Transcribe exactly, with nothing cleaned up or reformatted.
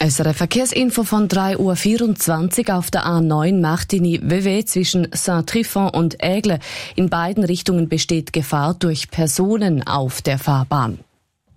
Unsere Verkehrsinfo von drei Uhr vierundzwanzig auf der A neun Martigny-W W zwischen Saint-Trifon und Aigle. In beiden Richtungen besteht Gefahr durch Personen auf der Fahrbahn.